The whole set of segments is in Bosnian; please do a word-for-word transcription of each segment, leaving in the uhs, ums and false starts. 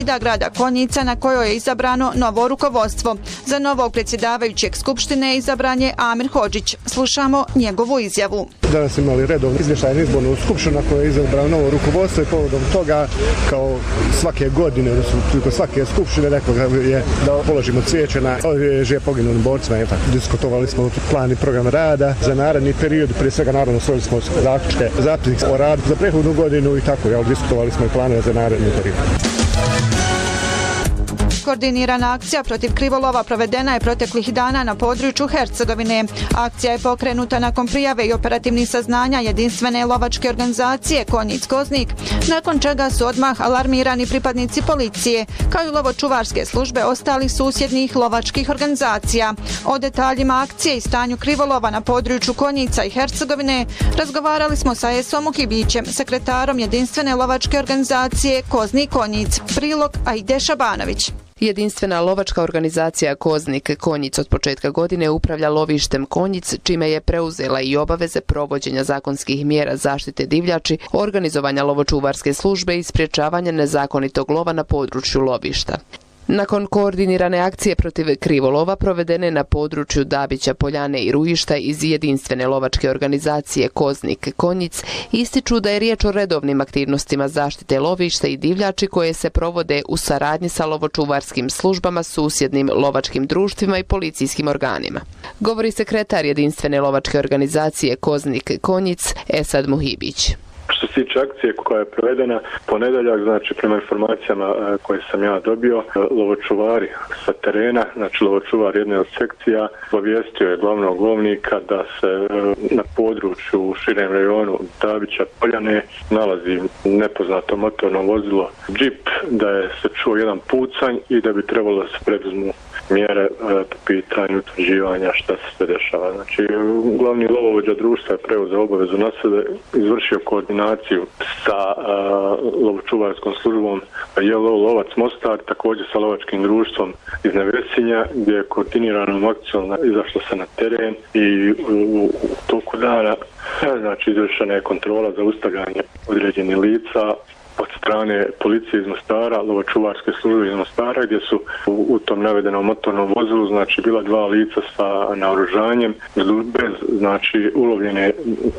grada Konjica na kojoj je izabrano novo rukovodstvo. Za novog predsjedavajućeg skupštine izabran je Amir Hodžić. Slušamo njegovu izjavu. Danas imali redovno izvještajnu izbornu skupštinu na kojoj je izabrano novo rukovodstvo i povodom toga kao svake godine, odnosno svake skupštine nekoga je da položimo cvijeće na obilježje poginulim borcima. Je tako. Diskutovali smo plan i program rada za naredni period, prije svega naravno stvorili smo zaključke, zapisnik o radu za prethodnu godinu i tako, jel, diskutovali smo i planove za naredni period. Koordinirana akcija protiv krivolova provedena je proteklih dana na području Hercegovine. Akcija je pokrenuta nakon prijave i operativnih saznanja jedinstvene lovačke organizacije Konjic-Koznik, nakon čega su odmah alarmirani pripadnici policije, kao i lovočuvarske službe ostalih susjednih lovačkih organizacija. O detaljima akcije i stanju krivolova na području Konjica i Hercegovine razgovarali smo sa Esom Muhibićem, sekretarom jedinstvene lovačke organizacije Koznik-Konjic. Prilog Aide Šabanović. Jedinstvena lovačka organizacija Koznik Konjic od početka godine upravlja lovištem Konjic, čime je preuzela i obaveze provođenja zakonskih mjera zaštite divljači, organizovanja lovočuvarske službe i sprječavanja nezakonitog lova na području lovišta. Nakon koordinirane akcije protiv krivolova provedene na području Dabića, Poljane i Rujišta iz jedinstvene lovačke organizacije Koznik Konjic, ističu da je riječ o redovnim aktivnostima zaštite lovišta i divljači koje se provode u saradnji sa lovočuvarskim službama, susjednim lovačkim društvima i policijskim organima. Govori sekretar jedinstvene lovačke organizacije Koznik Konjic Esad Muhibić. Što se tiče akcije koja je provedena ponedeljak, znači prema informacijama koje sam ja dobio, lovočuvari sa terena, znači lovočuvar jedne od sekcija, obavijestio je glavnog lovnika da se na području u širem rajonu Dabića, Poljane nalazi nepoznato motorno vozilo džip, da je se čuo jedan pucanj i da bi trebalo da se preduzmu mjere po pitanju utvrđivanja šta se sve dešava. Znači, glavni lovovođa društva je preuzeo obavezu na sebe, izvršio koordinaciju sa uh, lovočuvarskom službom Jelo Lovac Mostar, također sa lovačkim društvom iz Nevesinja, gdje je koordiniranom akcijom izašlo se na teren i u, u toku dana znači, izvršena je kontrola za ustavljanje određenih lica od strane policije iz Mostara, lovočuvarske službe iz Mostara, gdje su u, u tom navedenom motornom vozilu znači bila dva lica sa naoružanjem bez znači ulovljene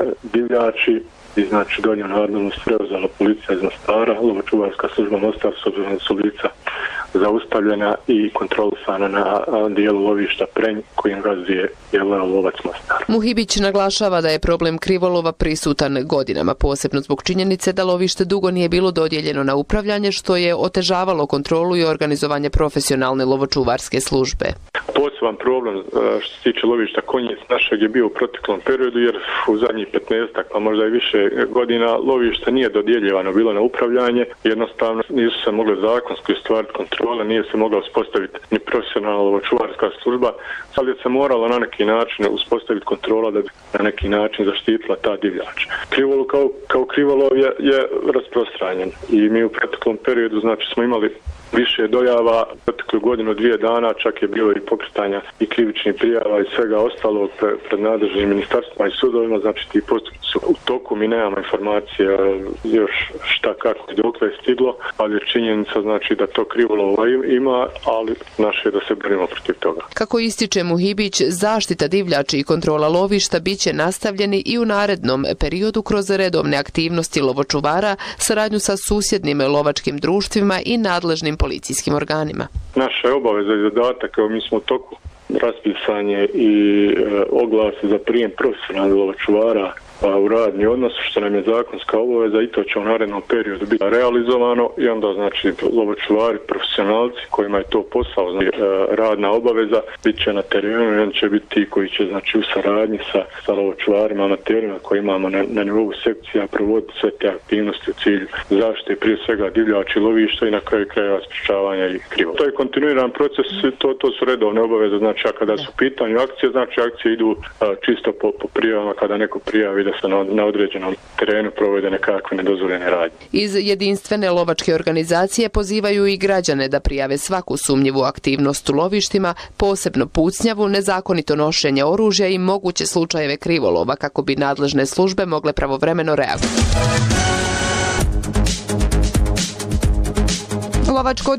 divljači i znači donju nadležnost preuzela policija iz Mostara, lovočuvarska služba Mostar s obzirom da su lica zaustavljena i kontrolisana na dijelu lovišta Prenj kojim razvije Jelena Lovac Mostar. Muhibić naglašava da je problem krivolova prisutan godinama, posebno zbog činjenice da lovište dugo nije bilo dodijeljeno na upravljanje, što je otežavalo kontrolu i organizovanje profesionalne lovočuvarske službe. Poseban problem što se tiče lovišta Konjic našeg je bio u proteklom periodu, jer u zadnjih petnaestak pa možda i više godina lovišta nije dodjeljivano bilo na upravljanje, jednostavno nisu se mogle zakonski ostvariti kontrole, nije se mogla uspostaviti ni profesionalna lovočuvarska služba, ali je se moralo na neki način uspostaviti kontrola da bi na neki način zaštitila ta divljač. Krivolov kao, kao krivolov je, je rasprostranjen i mi u proteklom periodu znači smo imali više dojava, proteklu godinu, dvije dana, čak je bilo i pokretanja i krivičnih prijava i svega ostalog pre, pred nadležnim ministarstvima i sudovima, znači ti postupci su u toku, mi nemamo informacije još šta, kako i dokle je stiglo, ali je činjenica znači da to krivolova ima, ali naše je da se borimo protiv toga. Kako ističe Muhibić, zaštita divljači i kontrola lovišta biće nastavljeni i u narednom periodu kroz redovne aktivnosti lovočuvara, saradnju sa susjednim lovačkim društvima i nadležnim policijskim organima. Naša je obaveza i zadatak, evo mi smo u toku raspisanje i e, oglasi za prijem profesionalnih lovočuvara u radni odnos, što nam je zakonska obaveza i to će u narednom periodu biti realizovano i onda znači lovočuvari, profesionalci kojima je to posao, znači radna obaveza, bit će na terenu i on će biti ti koji će znači u saradnji sa, sa lovočuvarima, amaterima koji imamo na, na nivou sekcija provoditi sve te aktivnosti u cilju zaštite prije svega divljači, lovišta i na kraju krajeva sprječavanja i krivo. To je kontinuiran proces, to, to su redovne obaveze, znači a kada su u pitanju akcije, znači akcije idu a, čisto po, po prijavama kada neko prijavi da se na, na određenom terenu provede nekakve nedozvoljene radnje. Iz jedinstvene lovačke organizacije pozivaju i građane da prijave svaku sumnjivu aktivnost u lovištima, posebno pucnjavu, nezakonito nošenje oružja i moguće slučajeve krivolova kako bi nadležne službe mogle pravovremeno reagovati. Lovačko